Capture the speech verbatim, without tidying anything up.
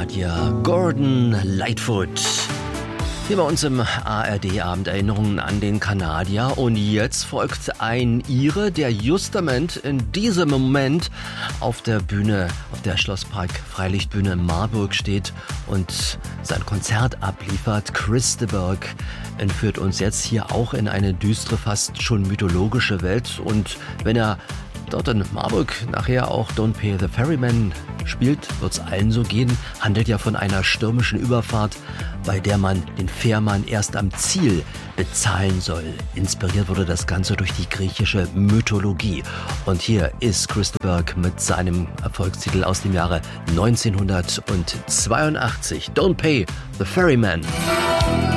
Kanadier Gordon Lightfoot. Hier bei uns im A R D-Abend Erinnerungen an den Kanadier. Und jetzt folgt ein Ire, der justament in diesem Moment auf der Bühne, auf der Schlosspark Freilichtbühne in Marburg steht und sein Konzert abliefert. Chris de Burgh entführt uns jetzt hier auch in eine düstere, fast schon mythologische Welt. Und wenn er dort in Marburg nachher auch Don't Pay the Ferryman spielt, wird's allen so gehen. Handelt ja von einer stürmischen Überfahrt, bei der man den Fährmann erst am Ziel bezahlen soll. Inspiriert wurde das Ganze durch die griechische Mythologie. Und hier ist Chris de Burgh mit seinem Erfolgstitel aus dem Jahre neunzehnhundertzweiundachtzig. Don't Pay the Ferryman.